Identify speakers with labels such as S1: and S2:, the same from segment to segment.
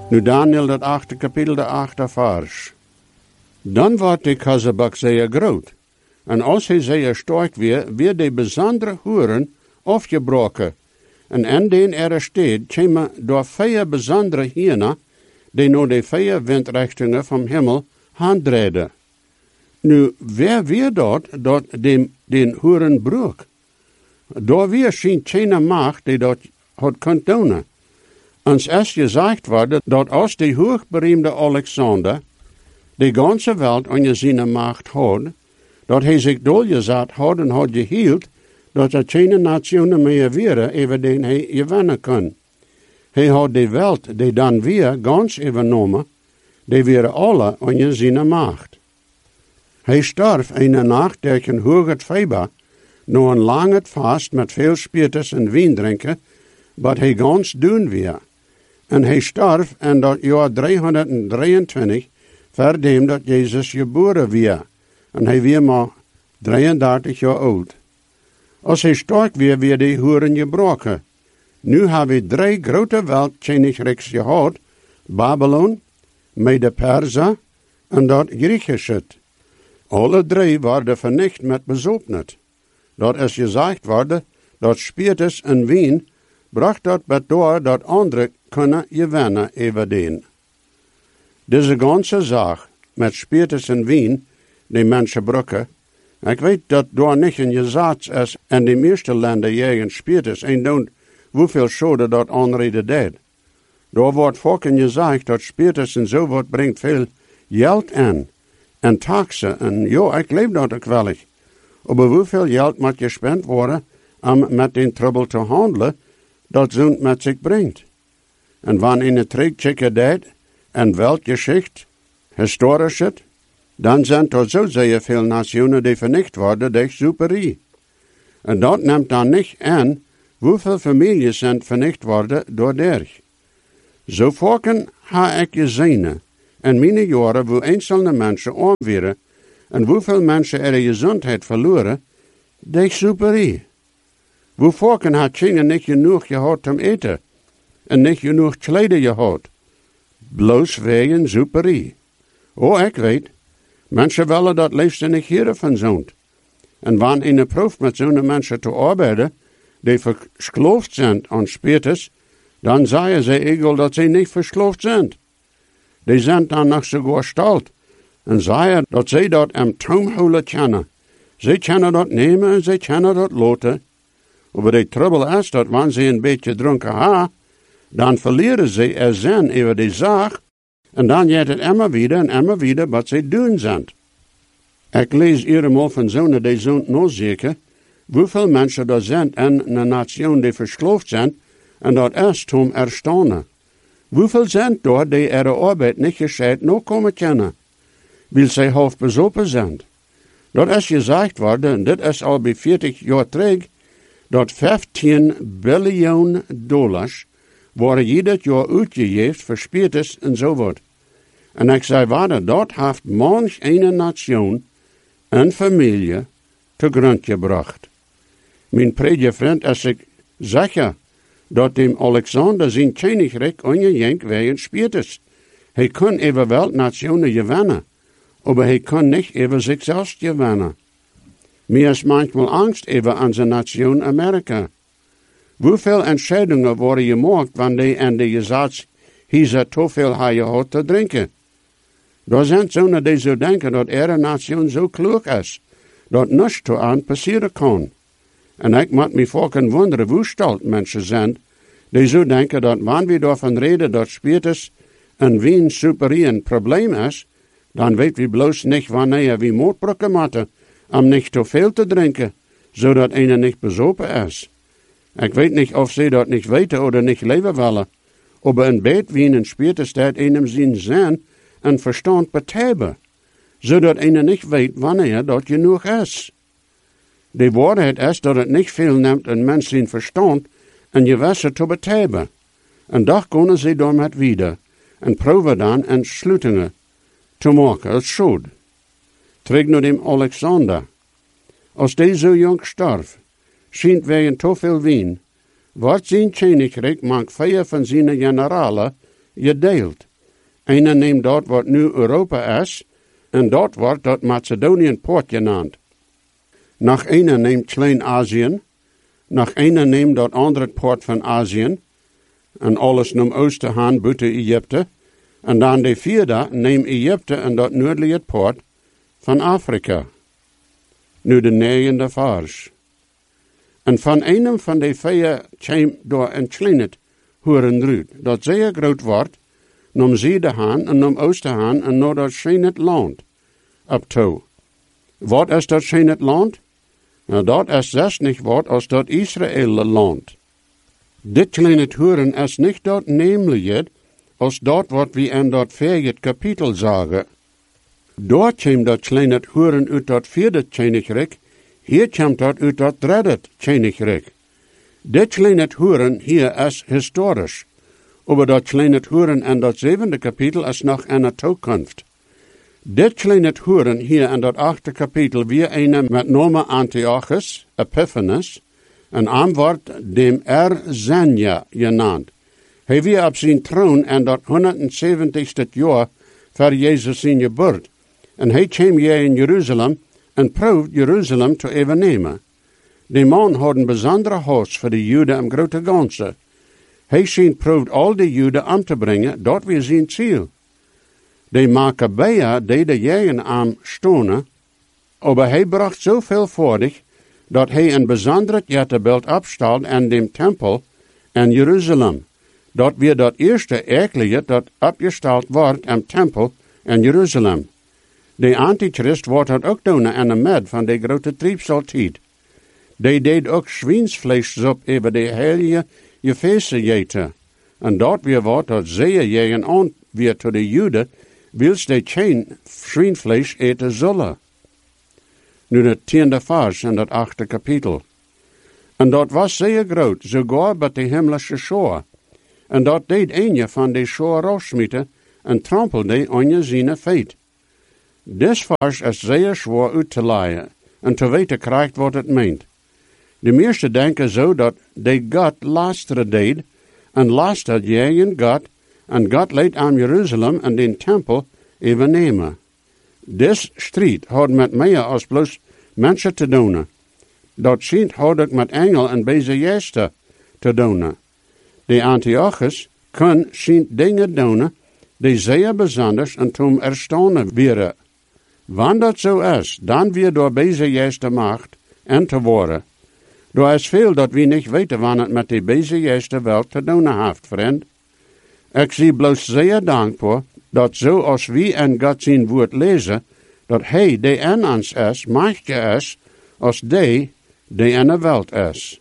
S1: Nu Daniel dat 8e kapitel, de 8e vers. Dan wordt de kazebak zeer groot. En als hij zeer sterk weer de bijzondere hoeren afgebroken. En den er steed, komen door 4 bijzondere hiena, die naar de 4 windrichtingen van hemel handreden. Nu, wer weer dat den hoeren broek? Door weer schien geen macht die dat had kunt doen. Ons is gezegd worden dat als de hoogberoemde Alexander de ganze wereld onder zijn macht had, dat hij zich doorgezet had en had gehield, dat er geen nationen meer waren over den hij gewinnen kon. Hij had de wereld die dan weer gans overnomen, die waren alle onder zijn macht. Hij stierf een nacht door een hoge feber, na een lange vast met veel spiritus en wien drinken, wat hij gans doen weer. En hij stierf in dat jaar 323, verdem dat Jezus geboren weer. En hij weer maar 33 jaar oud. Als hij sterk weer die hoeren gebroken. Nu hebben we 3 grote wereldkoninkrijken gehad, Babylon, Mede-Persa en dat Griechische. Alle 3 werden vernicht met bezoeknet. Dat is gezegd worden, dat spiritus en wien bracht dat bedoor dat anderen kunnen gewinnen over den. Deze ganze zaak met spiritus en wien, die mensen gebruiken, ik weet dat daar niet een gezet is in de meeste landen tegen spiritus en doen hoeveel schade dat aanreden deed. Daar wordt volken gezegd dat spiritus en zo wat brengt veel geld in. En taxen, en ja, ik leef dat ook wel. Maar hoeveel geld moet gespend worden om met den trouble te handelen, dat zo'n met zich brengt. En wanneer in het terugchecken deed, en weltgeschichte, historisch het, dan zijn er zo zeer veel nationen die vernicht worden door superie. En dat neemt dan niet aan hoeveel families zijn vernicht worden door derg. Zo volken ha ik gezien in mijn jaren hoe enkele mensen aanweren en hoeveel mensen er gezondheid verloren door superie. Hoe volken had China niet genoeg gehad om eten en niet genoeg kleden gehad. Bloos wegen superie. Oh, ik weet, mensen willen dat liefst niet hier van zo'n. En wanneer in de proef met zo'n mensen te arbeiden, die verskloofd zijn aan spiritus, dan zeggen ze egal dat ze niet versloofd zijn. Die zijn dan nog sogar stalt en zeggen dat ze dat am traumholen kennen. Ze kunnen dat nemen en ze kunnen dat loten. Maar de trouble is dat wanneer ze een beetje dronken hebben, dan verliezen ze er zin over die zaak en dan gaat het immer weer wat ze doen zijn. Ik lees eenmaal van zo'n die zo'n nozeken, hoeveel mensen er zijn in een nation die versloofd zijn en dat is om erstaunen. Hoeveel zijn er die ihre arbeid niet gescheit nog komen kennen, weil zij half bezopen zijn. Dat is gezegd worden, en dit is al bij 40 jaar terug, dat 15 biljoen dollars worden ieder jaar uitgegeven voor spiritus en zo wat. En ik zei waarde, dat heeft manch een nation en familie te grond gebracht. Mijn predje is ik zeker dat dem Alexander zijn koninkrijk ongejenk wegen spiritus. Hij kon over wereldnationen gewinnen, maar hij kon niet over zichzelf gewinnen. Mir is manchmal angst over onze nation Amerika. Hoeveel entscheidungen worden gemaakt wanneer die en de gezegd hier te veel gehad te drinken? Daar zijn zonen die zo denken dat ihre nation zo klug is, dat niets te aan passeren kan. En ik moet me volken wonderen hoe stelt mensen zijn, die zo denken dat wanneer we daarvan reden dat spiritus en wien superie een probleem is, dan weet we bloos niet wanneer we moordbrokken moeten om niet te veel te drinken, zodat een niet bezopen is. Ik weet niet of ze dat niet weten of niet leven willen, maar een beet wien en spiritus dat einem zijn zin en verstand betijben, zodat een niet weet wanneer dat genoeg is. De waarheid is dat het niet veel neemt een mens zijn verstand en gewissen te betijben. En dat kunnen ze dan met wieder en proeven dan sluitingen te maken als schuld. Terug naar dem Alexander. Als die zo jong stierf, schijnt wegen te veel wien, wordt zijn koninkrijk mank 4 van zijn generalen gedeeld. Einer neemt dat wat nu Europa is, en dat wordt dat Macedonian poort genaamd. Nog einer neemt Klein-Azië, nog einer neemt dat andere poort van Azië, en alles naar oosten gaan buiten Egypte, en dan de vierde neemt Egypte en dat noordelijke poort van Afrika. Nu de negende vers. En van einem van de vier kwam door een klein hoeren ruut, dat zeer groot wordt, nam zuiden gaan en nam oosten gaan en naar dat scheen land op toe. Wat is dat scheen land? Nou, dat is zelfs niet wat als dat Israël land. Dit kleine hoeren is niet dat nemelijk als dat wat we in dat vierde kapitel zagen. Daar kwam dat kleine hoeren uit dat vierde koninkrijk, hier komt dat uit dat derde koninkrijk. Dit kleine hoeren hier is historisch, maar dat kleine hoeren in dat zevende kapitel is nog in de toekomst. Dit kleine hoeren hier in dat achte kapitel weer een met name Antiochus, Epiphanes, en wordt dem Zenja genaamd. Hij weer op zijn troon in dat 170ste jaar voor Jezus zijn geboorte. En hij kwam hier in Jeruzalem en proefde Jeruzalem te overnemen. De man had een bijzondere haast voor de Joden im grote ganze. Hij scheen proefde al de Joden om te brengen, dat weer zijn ziel. De Maccabeën deden jegen am stonen, maar hij bracht zoveel voordig, dat hij een bijzondere jettenbeeld opstelde in dem tempel in Jeruzalem. Dat weer dat eerste erkelijke dat opgesteld wordt in tempel in Jeruzalem. De antichrist wordt dat ook doen in de med van de grote triebsaltijd. Die deed ook zwiensvlees op over de heilige gefeesten jeten. En dat weer wordt dat zeer jegen aan weer tot de Joden, wils de geen zwienvlees eten zullen. Nu de 10e vers in dat 8e kapitel. En dat was zeer groot, sogar bij de hemelse shore. En dat deed een van de shore raussmieten en trampelde aan je zijn feet. Dit vers is zeer zwaar uit te leiden en te weten krijgt wat het meent. De meesten denken zo dat de God lasteren deed en lastert jegen God en God leidt aan Jeruzalem en den tempel overnemen. Dit strijd had met meer als bloos mensen te doen. Dat schijnt had ook met engel en bezegeesten te doen. De Antiochus kon schijnt dingen doen die zeer bijzonder en toen erstaunend waren. Wanneer dat zo is, dan weer door bezegeesten macht en te worden. Er is veel dat we niet weten wanneer het met die bezegeesten wel te doen heeft, vriend. Ik zie bloos zeer dankbaar dat zoals we in God zijn woord lezen, dat hij die in ons is, machtiger is, als die in de wereld is.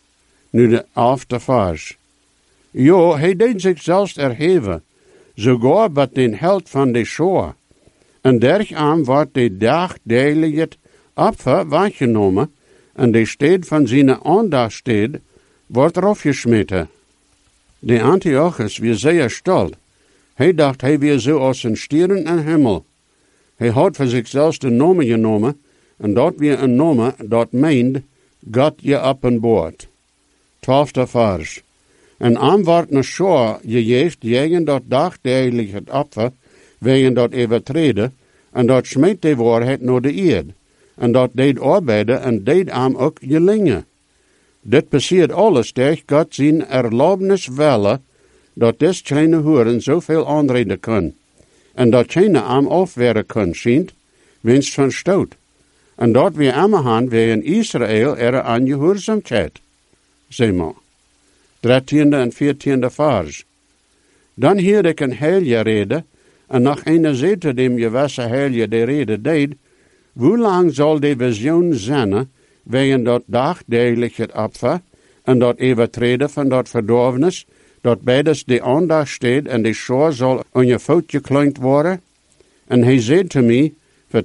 S1: Nu de 11e vers. Jo, hij deed zich zelfs erheven, sogar bij den held van de shore. En dergaan wordt de dagdagelijke opfer wahrgenomen, en de stad van zijn aandachtstad wordt erop gesmeten. De Antiochus weer zeer stolz. Hij dacht hij weer zo als een stieren in hemel. Hij had voor zichzelf de naam genomen, en dat weer een naam dat meent God je openbaart. 12e vers. En aan wordt een schor gegeven tegen dat dagdagelijke opfer, wegen dat overtreden, en dat smeet de waarheid naar de eerd. En dat deed arbeiden en deed aan ook gelingen. Dit passiert alles durch God zijn erlaubnis welle, dat des kleine hoeren zoveel aanreden kan. En dat keine am afwehren kan, schijnt, winst van stoot. En dat we ammerhand in Israël aangehoorzaamheid. Zeg maar. 13e en 14e vers. Dan hier ik een heilige rede, en nog een zette dem gewisse heilige de rede deed, hoe lang zal de visioen zijn, wegen dat dagdagelijke opfer, en dat overtreden van dat verdorvenis, dat beides de aandacht steed en de schor zal aan je voet gekleund worden? En hij zei te mij, voor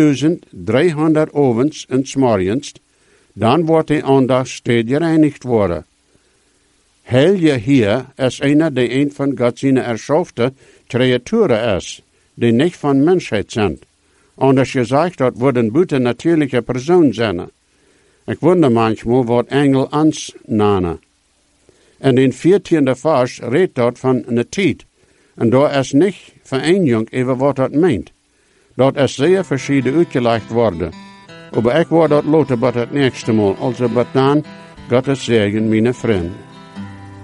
S1: 2300 ovens en smorgens, dan wordt de aandacht steed gereinigd worden. Heilige hier is die een van Gods erschaffte creaturen is, die niet van mensheid zijn. Anders gezegd, dat worden buiten natuurlijke personen zijn. Ik wonder manchmal wat engel ons nanen. En in 14e vers redt dat van een tijd, En daar is niet vereeniging over wat dat meent. Dat is zeer verschillend uitgelegd worden. Maar ik word dat later bij het nächste Mal. Also, bis dann, Gottes Segen, meine Freunde.